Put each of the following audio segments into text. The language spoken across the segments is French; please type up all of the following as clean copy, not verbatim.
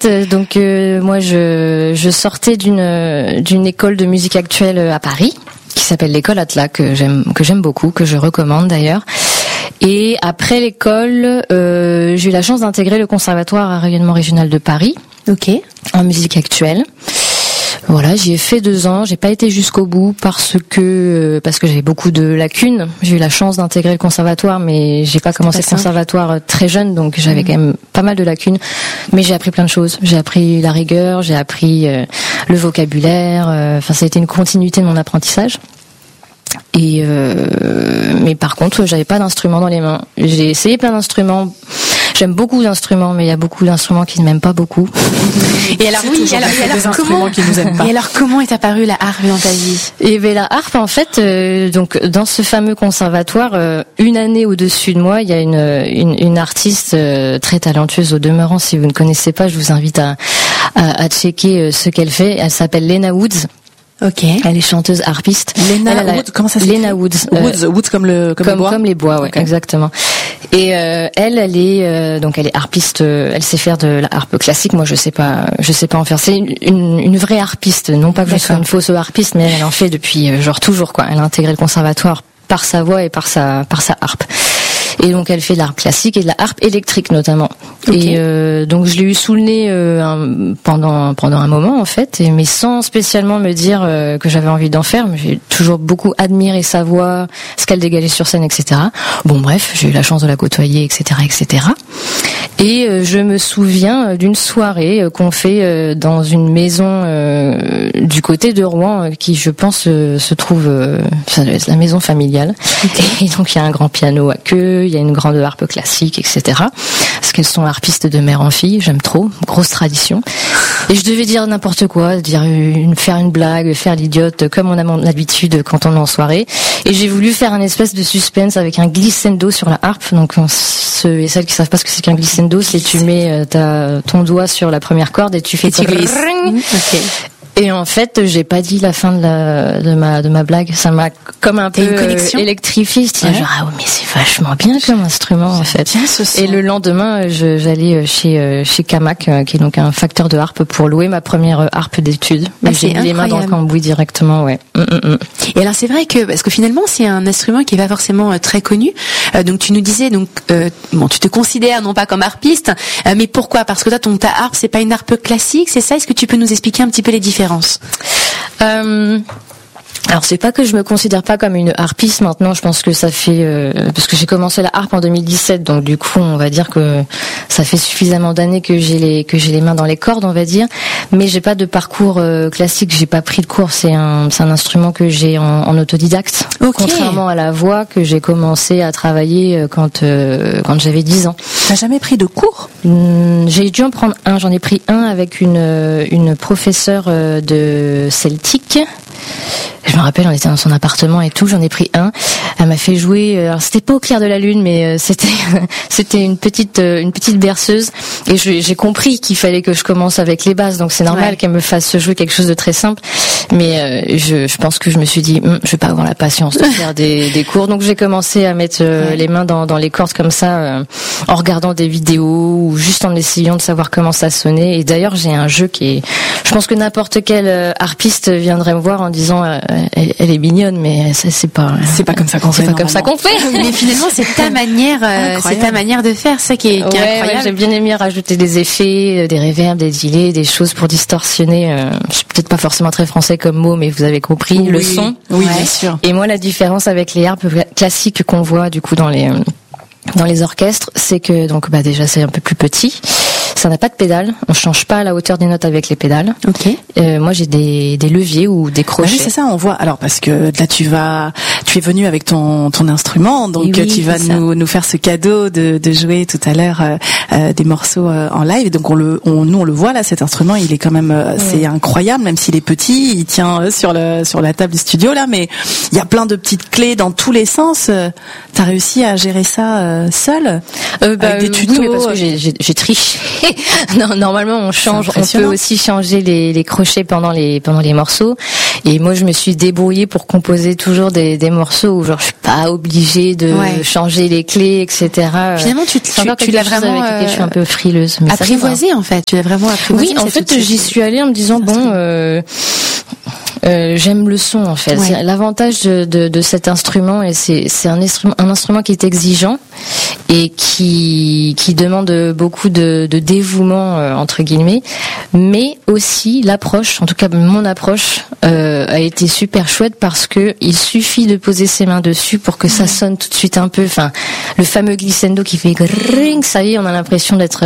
donc moi je sortais d'une école de musique actuelle à Paris qui s'appelle l'école Atlas, que j'aime beaucoup, que je recommande d'ailleurs. Et après l'école, j'ai eu la chance d'intégrer le conservatoire à rayonnement régional de Paris. Ok. En musique actuelle. Voilà, j'y ai fait 2 ans. J'ai pas été jusqu'au bout parce que j'avais beaucoup de lacunes. J'ai eu la chance d'intégrer le conservatoire, mais j'ai pas commencé le conservatoire très jeune, donc j'avais quand même pas mal de lacunes. Mais j'ai appris plein de choses. J'ai appris la rigueur, j'ai appris le vocabulaire. Enfin, ça a été une continuité de mon apprentissage. Et mais par contre, j'avais pas d'instruments dans les mains. J'ai essayé plein d'instruments. J'aime beaucoup d'instruments, mais il y a beaucoup d'instruments qui ne m'aiment pas beaucoup. Et alors, comment est apparue la harpe dans ta vie? Et ben la harpe, en fait, donc dans ce fameux conservatoire, une année au-dessus de moi, il y a une artiste très talentueuse au demeurant. Si vous ne connaissez pas, je vous invite à checker ce qu'elle fait. Elle s'appelle Lena Woods. Ok. Elle est chanteuse harpiste. Lena Woods, comment ça s'appelle? Lena Woods. Woods comme les bois. Comme les bois, ouais, okay. Exactement. Et elle est harpiste. Elle sait faire de la harpe classique. Moi, je sais pas en faire. C'est une vraie harpiste. Non pas que je sois une fausse harpiste, mais elle en fait depuis toujours quoi. Elle a intégré le conservatoire par sa voix et par sa harpe. Et donc elle fait de la harpe classique et de la harpe électrique notamment. Okay. Et donc je l'ai eu sous le nez pendant un moment en fait, mais sans spécialement me dire que j'avais envie d'en faire. Mais j'ai toujours beaucoup admiré sa voix, ce qu'elle dégageait sur scène, etc. Bon bref, j'ai eu la chance de la côtoyer, etc., etc. Et je me souviens d'une soirée qu'on fait dans une maison du côté de Rouen, qui je pense se trouve, ça doit être la maison familiale. Okay. Et donc il y a un grand piano à queue, il y a une grande harpe classique, etc. Parce qu'elles sont harpistes de mère en fille, j'aime trop, grosse tradition. Et je devais dire n'importe quoi, faire une blague, faire l'idiote, comme on a l'habitude quand on est en soirée. Et j'ai voulu faire un espèce de suspense avec un glissando sur la harpe. Donc ceux et celles qui savent pas ce que c'est qu'un glissando, c'est tu mets ton doigt sur la première corde et tu fais tu glisses. Okay. Et en fait, j'ai pas dit la fin de ma blague. Ça m'a comme un peu électrifié. Je disais genre mais c'est vachement bien comme instrument en fait. Bien ce son. Et le lendemain, j'allais chez Camac, qui est donc un facteur de harpe, pour louer ma première harpe d'études. J'ai mis les mains dans le cambouis directement, ouais. Et alors c'est vrai que parce que finalement c'est un instrument qui est pas forcément très connu. Donc tu nous disais tu te considères non pas comme harpiste, mais pourquoi? Parce que toi ta harpe c'est pas une harpe classique, c'est ça? Est-ce que tu peux nous expliquer un petit peu les différences? Alors c'est pas que je me considère pas comme une harpiste maintenant, je pense que ça fait parce que j'ai commencé la harpe en 2017, donc du coup on va dire que ça fait suffisamment d'années que j'ai les mains dans les cordes, on va dire, mais j'ai pas de parcours classique, j'ai pas pris de cours, c'est un instrument que j'ai en autodidacte. Okay. Contrairement à la voix que j'ai commencé à travailler quand j'avais 10 ans. T'as jamais pris de cours? J'ai dû en prendre un, j'en ai pris un avec une professeure de celtique. Je me rappelle, on était dans son appartement et tout, j'en ai pris un. Elle m'a fait jouer, alors c'était pas au clair de la lune, mais c'était une petite berceuse. Et j'ai compris qu'il fallait que je commence avec les bases, donc c'est normal qu'elle me fasse jouer quelque chose de très simple. Mais je pense que je me suis dit, je vais pas avoir la patience de faire des cours. Donc j'ai commencé à mettre les mains dans les cordes comme ça, en regardant des vidéos ou juste en essayant de savoir comment ça sonnait. Et d'ailleurs, j'ai un jeu je pense que n'importe quel harpiste viendrait me voir en disant, elle est mignonne, mais c'est pas comme ça qu'on fait. C'est pas comme ça qu'on fait. Mais finalement, c'est ta manière de faire, ça qui est incroyable. Ouais, j'ai bien aimé rajouter des effets, des reverbs, des delays, des choses pour distorsionner. C'est peut-être pas forcément très français comme mot, mais vous avez compris le son. Oui, bien sûr. Et moi, la différence avec les harpes classiques qu'on voit du coup dans les orchestres, c'est que donc déjà c'est un peu plus petit. Ça n'a pas de pédale, on change pas la hauteur des notes avec les pédales. Ok. Moi j'ai des leviers ou des crochets. Oui, c'est ça, on voit. Alors parce que là tu es venu avec ton instrument, donc tu vas nous faire ce cadeau de jouer tout à l'heure des morceaux en live. Et donc nous on le voit là, cet instrument, il est quand même c'est incroyable, même s'il est petit, il tient sur la table du studio là, mais il y a plein de petites clés dans tous les sens. T'as réussi à gérer ça seul avec des tutos? Oui, mais parce que j'ai triché. Non, normalement on change, on peut aussi changer les crochets pendant les morceaux. Et moi, je me suis débrouillée pour composer toujours des morceaux où genre je suis pas obligée de changer les clés, etc. Finalement, tu l'as vraiment je suis un peu frileuse. Mais apprivoisé en fait. Tu l'as vraiment apprivoisé. Oui, en fait, j'y suis allée en me disant j'aime le son en fait. Ouais. L'avantage de cet instrument, et c'est un instrument qui est exigeant et qui demande beaucoup de dévouement entre guillemets, mais aussi l'approche, en tout cas mon approche a été super chouette parce que il suffit de poser ses mains dessus pour que ça sonne tout de suite un peu, enfin le fameux glissando qui fait ring, ça y est, on a l'impression d'être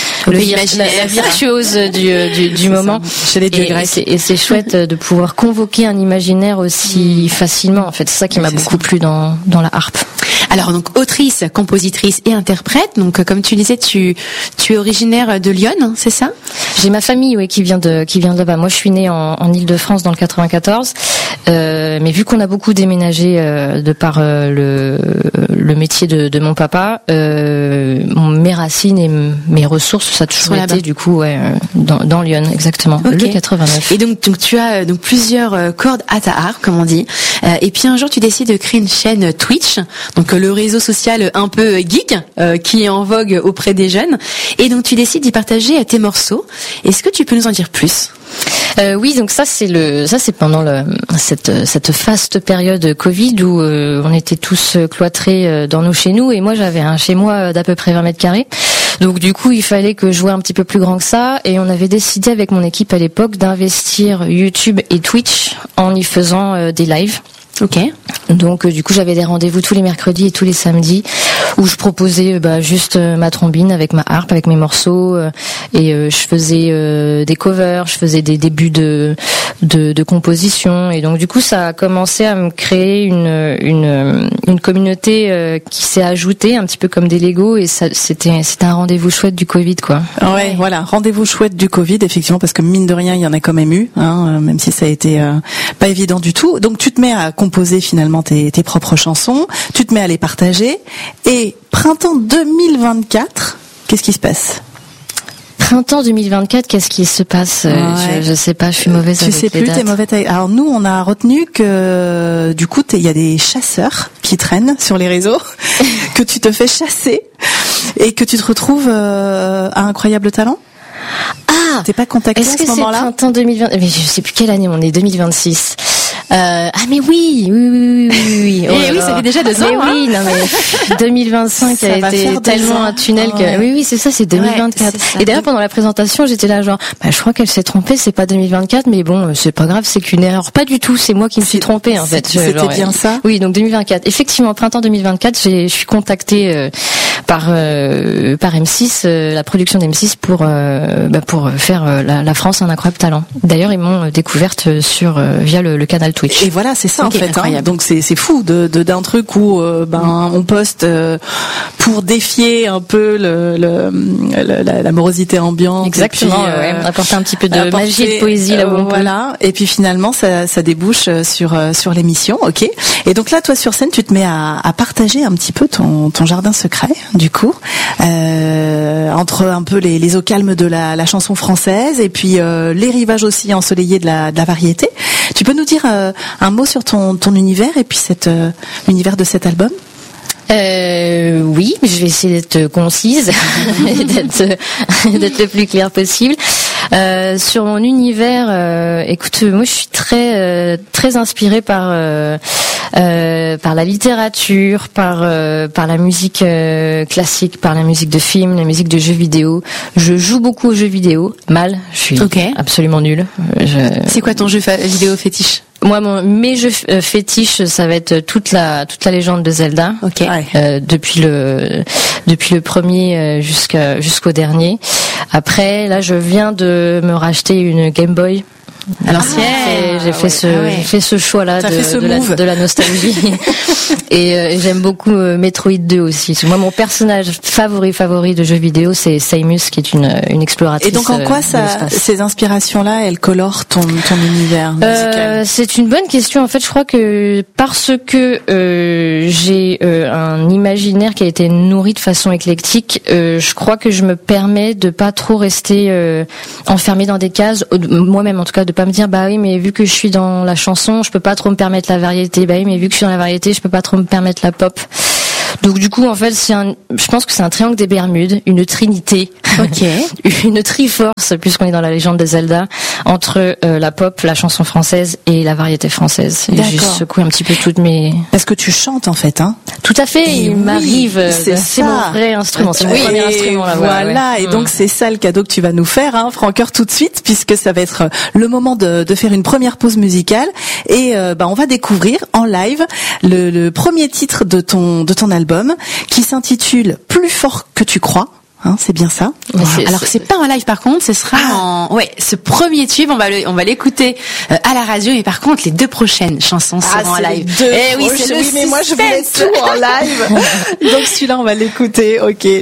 la virtuose du moment. Et c'est chouette de pouvoir convoquer un imaginaire aussi facilement. En fait, c'est ça qui m'a beaucoup plu dans la harpe. Alors donc autrice, compositrice et interprète. Donc comme tu disais, tu es originaire de Lyon, hein, c'est ça? J'ai ma famille qui vient de là-bas. Moi, je suis née en Île-de-France dans le 94. Mais vu qu'on a beaucoup déménagé de par le métier de mon papa, mes racines et mes ressources, ça a toujours été du coup dans Lyon, exactement. Okay. Le 89. Et donc tu as donc plusieurs cordes à ta harpe, comme on dit. Et puis un jour, tu décides de créer une chaîne Twitch, donc le réseau social un peu geek qui est en vogue auprès des jeunes. Et donc tu décides d'y partager tes morceaux. Est-ce que tu peux nous en dire plus? Oui, donc ça c'est pendant cette faste période Covid où on était tous cloîtrés chez nous, et moi j'avais un chez moi d'à peu près 20 mètres carrés. Donc du coup, il fallait que je voie un petit peu plus grand que ça, et on avait décidé avec mon équipe à l'époque d'investir YouTube et Twitch en y faisant des lives. Ok. Donc du coup, j'avais des rendez-vous tous les mercredis et tous les samedis où je proposais juste ma trombine avec ma harpe, avec mes morceaux, et je faisais des covers, je faisais des débuts de composition, et donc du coup ça a commencé à me créer une communauté qui s'est ajoutée un petit peu comme des Lego, et ça c'était un rendez-vous chouette du Covid quoi. Ouais, voilà, rendez-vous chouette du Covid effectivement, parce que mine de rien il y en a quand même eu, hein, même si ça a été pas évident du tout. Donc tu te mets à composer finalement tes propres chansons, tu te mets à les partager, et printemps 2024, qu'est-ce qui se passe? Printemps 2024, qu'est-ce qui se passe? Je sais pas, je suis mauvaise avec les dates. Tu sais plus, t'es mauvaise avec... Alors nous, on a retenu que du coup, il y a des chasseurs qui traînent sur les réseaux, que tu te fais chasser et que tu te retrouves à Incroyable Talent. Ah, t'es pas contacté à ce moment-là? Est-ce que c'est printemps 2020? Mais je sais plus quelle année on est, 2026. Mais oui. Oui, ça fait déjà 2 ans. Mais oui, non mais 2025 a été tellement un tunnel que oui, c'est ça, c'est 2024. Ouais, c'est ça. Et d'ailleurs pendant la présentation, j'étais là genre je crois qu'elle s'est trompée, c'est pas 2024, mais bon, c'est pas grave, c'est qu'une erreur. Pas du tout, c'est moi qui me suis trompée en fait. C'était bien ça. Oui, donc 2024. Effectivement, printemps 2024, je suis contactée par M6, la production d'M6 pour faire la France un incroyable talent. D'ailleurs, ils m'ont découverte via le canal Twitch. Et voilà, c'est ça en fait. Hein. Donc c'est fou d'un truc où on poste pour défier un peu la morosité ambiante. Exactement. Et puis, apporter un petit peu de magie et de poésie là où on peut. Voilà. Et puis finalement ça débouche sur l'émission. Ok. Et donc là, toi sur scène, tu te mets à partager un petit peu ton jardin secret. Du coup, entre un peu les eaux calmes de la chanson française et puis les rivages aussi ensoleillés de la variété. Tu peux nous dire un mot sur ton univers et puis l'univers de cet album? Oui, je vais essayer d'être concise, d'être le plus clair possible. Sur mon univers, écoute, moi je suis très inspirée par la littérature, par la musique classique, par la musique de film, la musique de jeux vidéo. Je joue beaucoup aux jeux vidéo, mal, je suis absolument nulle. C'est quoi ton jeu vidéo fétiche? Moi, mes jeux fétiches, ça va être toute la légende de Zelda. Ok. Depuis le premier jusqu'au dernier. Après, là, je viens de me racheter une Game Boy. À l'ancienne. J'ai fait ce choix-là de la nostalgie. Et j'aime beaucoup Metroid 2 aussi. Moi, mon personnage favori de jeux vidéo, c'est Samus, qui est une exploratrice. Et donc, en quoi ces inspirations-là, elles colorent ton univers musical? C'est une bonne question. En fait, je crois que parce que j'ai un imaginaire qui a été nourri de façon éclectique, je crois que je me permets de pas trop rester enfermée dans des cases. Moi-même, en tout cas, de pas me dire bah oui mais vu que je suis dans la chanson, je peux pas trop me permettre la variété. Bah oui mais vu que je suis dans la variété, je peux pas trop me permettre la pop. Donc du coup en fait je pense que c'est un triangle des Bermudes, une trinité, une triforce puisqu'on est dans la légende de Zelda entre la pop, la chanson française et la variété française. Et j'ai secoué un petit peu toutes mes. Parce que tu chantes en fait, hein. Tout à fait. Et il m'arrive. C'est mon vrai instrument. C'est mon premier instrument là. Voilà. Ouais. Et donc c'est ça le cadeau que tu vas nous faire, hein, Francoeur, tout de suite, puisque ça va être le moment de faire une première pause musicale et on va découvrir en live le premier titre de ton album qui s'intitule Plus fort que tu crois. Hein, c'est bien ça. Alors c'est pas en live par contre, ce sera ce premier tube, on va l'écouter à la radio et par contre les 2 prochaines chansons seront en live. Oui, mais moi je voulais tout en live. Donc celui-là on va l'écouter. OK.